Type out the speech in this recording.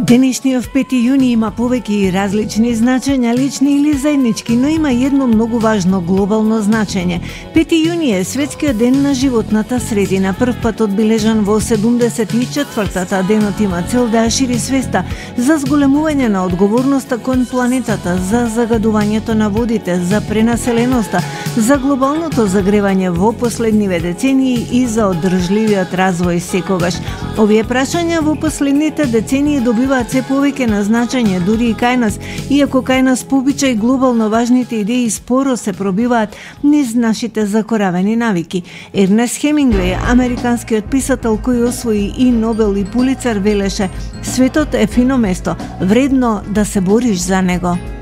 Денешниот 5 јуни има повеќе и различни значења, лични или заеднички, но има едно многу важно глобално значење. 5 јуни е светскиот ден на животната средина, прв пат одбележан во 74-тата. Денот има цел да ја шири свеста за зголемување на одговорноста кон планетата, за загадувањето на водите, за пренаселеноста, за глобалното загревање во последниве децении и за одржливиот развој секогаш. Овие прашања во последните децении добиваат се повеќе на значење дури и кај нас, иако кај нас по обичај глобално важните идеи споро се пробиваат низ нашите закоравени навики. Ернест Хемингвеј, американскиот писател кој освои и Нобел и Пулицер, велеше: "Светот е фино место, вредно да се бориш за него."